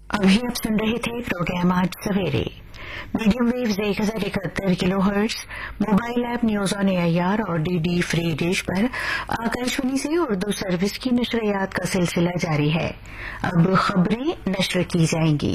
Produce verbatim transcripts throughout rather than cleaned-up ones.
अभी आप सुन रहे थे प्रोग्राम आज सवेरे। मीडियम वेव्स एक हजार इकहत्तर kilo hertz, mobile app news on AIR और डीडी फ्री डिश पर आकाशवाणी से उर्दू सर्विस की नशरियात का सिलसिला जारी है। अब खबरें नशर की जाएंगी।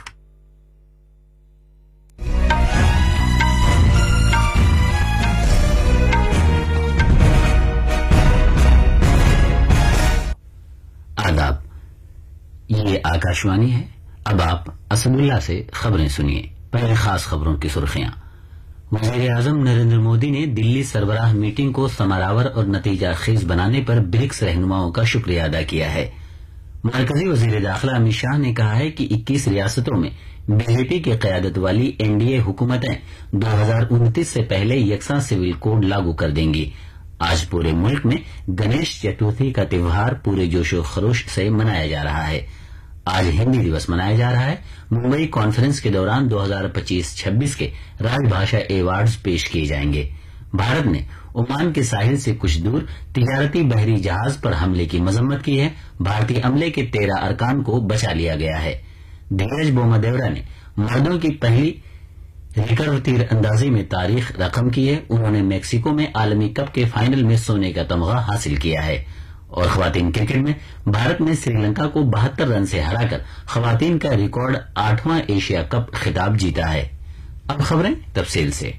आदाब, ये आकाशवाणी है। अब आप असदुल्ला से खबरें सुनिए। पहले खास खबरों की सुर्खियां। वजीर आजम नरेंद्र मोदी ने दिल्ली सरबराह मीटिंग को समारावर और नतीजा खेज बनाने पर ब्रिक्स रहनुमाओं का शुक्रिया अदा किया है। मरकजी वजीर दाखिला अमित शाह ने कहा है कि इक्कीस रियासतों में बीजेपी की कयादत वाली एनडीए हुकूमतें दो हजार उनतीस से पहले यकसा सिविल कोड लागू कर देंगी। आज पूरे मुल्क में गणेश चतुर्थी का त्यौहार पूरे जोशो खरोश से मनाया जा रहा है। आज हिंदी दिवस मनाया जा रहा है। मुंबई कॉन्फ्रेंस के दौरान दो हजार पच्चीस छब्बीस के राजभाषा अवार्ड्स पेश किए जाएंगे। भारत ने ओमान के साहिल से कुछ दूर तिजारती बहरी जहाज पर हमले की मजम्मत की है। भारतीय अमले के तेरह अरकान को बचा लिया गया है। धीरज बोमादेवरा ने मर्दों की पहली रिकर्व तीर अंदाजी में तारीख रकम की है। उन्होंने मेक्सिको में आलमी कप के फाइनल में सोने का तमगा हासिल किया है। और खवातीन क्रिकेट में भारत ने श्रीलंका को बहत्तर रन से हराकर खवातीन का रिकॉर्ड आठवां एशिया कप खिताब जीता है। अब खबरें तफसील से।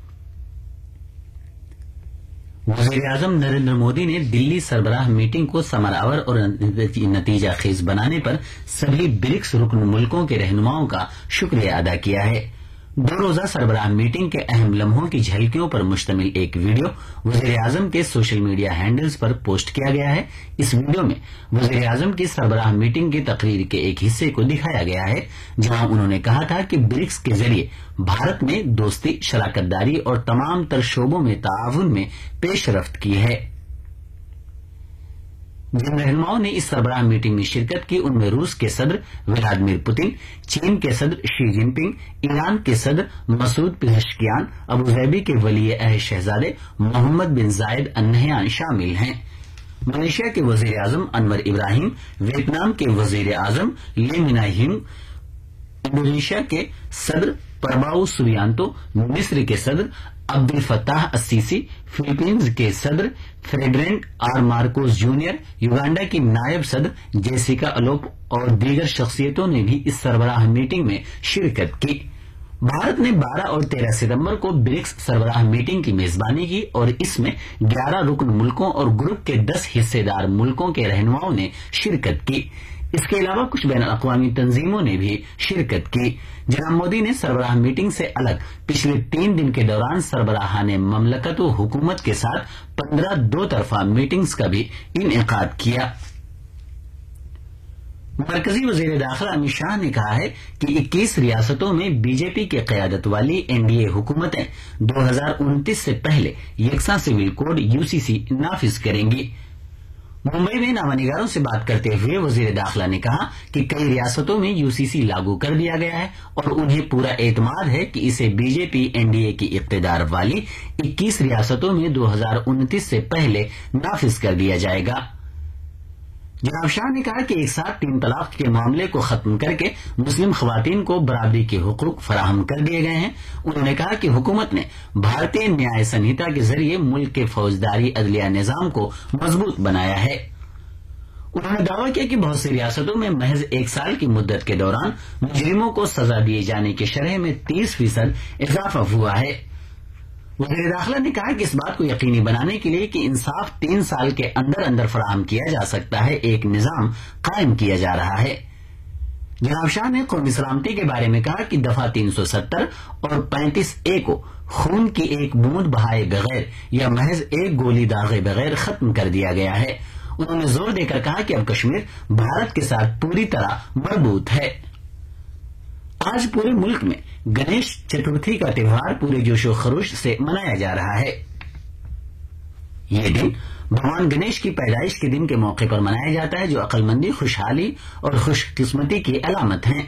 वजीर आजम नरेंद्र मोदी ने दिल्ली सरबराह मीटिंग को समारावर और नतीजा खेज बनाने पर सभी ब्रिक्स रुकन मुल्कों के रहनुमाओं का शुक्रिया अदा किया है। दो रोजा सरबराह मीटिंग के अहम लम्हों की झलकियों पर मुश्तमिल एक वीडियो वजीर आजम के सोशल मीडिया हैंडल्स पर पोस्ट किया गया है। इस वीडियो में वजीर आजम की सरबराह मीटिंग की तकरीर के एक हिस्से को दिखाया गया है, जहां उन्होंने कहा था कि ब्रिक्स के जरिए भारत ने दोस्ती, शराकतदारी और तमाम तर शोबों में ताउन में पेशरफ्त की है। जिन रहनुमाओं ने इस सरबराह मीटिंग में शिरकत की उनमें रूस के सदर व्लादिमीर पुतिन, चीन के सदर शी जिनपिंग, ईरान के सदर मसूद पेज़ेश्कियान, अबूधाबी के वली अहद शहजादे मोहम्मद बिन जायद अल नहयान शामिल हैं। मलेशिया के वजीर आजम अनवर इब्राहिम, वियतनाम के वजीर आजम ले मिनाहिंग, इंडोनेशिया के सदर प्रबाउ सुबियांतो, मिस्र के सदर अब्दुल फत्ताह अस्सीसी, फिलीपींस के सदर फेडरेंट आर मार्कोस जूनियर, युगांडा की नायब सदर जेसिका अलोप और दीगर शख्सियतों ने भी इस सरबराह मीटिंग में शिरकत की। भारत ने बारह और तेरह सितंबर को ब्रिक्स सरबराह मीटिंग की मेजबानी की और इसमें ग्यारह रुकन मुल्कों और ग्रुप के दस हिस्सेदार मुल्कों के रहनुमाओं ने शिरकत की। इसके अलावा कुछ बैन अक़वामी तंजीमों ने भी शिरकत की। जनाब मोदी ने सरबराह मीटिंग से अलग पिछले तीन दिन के दौरान सरबराहाने ममलकत व हुकूमत के साथ पंद्रह दो तरफा मीटिंग्स का भी इनेकाद किया। मरकजी वजीर दाखिला अमित शाह ने कहा है कि इक्कीस रियासतों में बीजेपी की कयादत वाली एनडीए हुकूमतें दो हजार उनतीस से पहले यकसा सिविल कोड यूसीसी नाफिज करेंगी। मुंबई में नामानिगारों से बात करते हुए वजीर दाखिला ने कहा कि कई रियासतों में यूसीसी लागू कर दिया गया है और उन्हें पूरा एतमाद है कि इसे बीजेपी एनडीए की इक़्तिदार वाली इक्कीस रियासतों में दो हजार उनतीस से पहले नाफिज कर दिया जाएगा। जनाब शाह ने कहा कि एक साथ तीन तलाक के मामले को खत्म करके मुस्लिम खवातीन को बराबरी के हुकूक फराहम कर दिए गए हैं। उन्होंने कहा कि हुकूमत ने भारतीय न्याय संहिता के जरिए मुल्क के फौजदारी अदलिया निजाम को मजबूत बनाया है। उन्होंने दावा किया कि बहुत सी रियासतों में महज एक साल की मुद्दत के दौरान मुजरिमों को सजा दिए जाने की शरह में तीस फीसद इजाफा हुआ है। वज़ीर दाखिला ने कहा कि इस बात को यकीनी बनाने के लिए कि इंसाफ तीन साल के अंदर अंदर फराहम किया जा सकता है, एक निजाम कायम किया जा रहा है। जनाब शाह ने कौमी सलामती के बारे में कहा कि दफा तीन सौ सत्तर और पैंतीस ए को खून की एक बूंद बहाए बगैर या महज एक गोली दागे बगैर खत्म कर दिया गया है। उन्होंने जोर देकर कहा कि अब कश्मीर भारत के साथ पूरी तरह मजबूत है। आज पूरे मुल्क में गणेश चतुर्थी का त्यौहार पूरे जोशो खरोश से मनाया जा रहा है। ये दिन भगवान गणेश की पैदाइश के दिन के मौके पर मनाया जाता है, जो अक्लमंदी, खुशहाली और खुशकिस्मती की अलामत है।